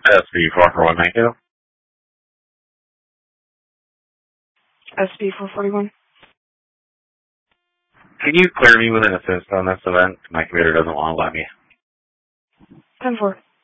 SB 44192. SB 441. Can you clear me with an assist on this event? My computer doesn't want to let me. 10-4.